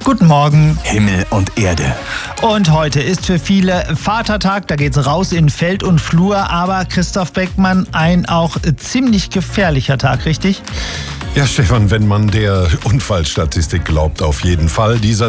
Guten Morgen. Himmel und Erde. Und heute ist für viele Vatertag, da geht's raus in Feld und Flur, aber Christoph Beckmann, ein auch ziemlich gefährlicher Tag, richtig? Ja, Stefan, wenn man der Unfallstatistik glaubt, auf jeden Fall. Dieser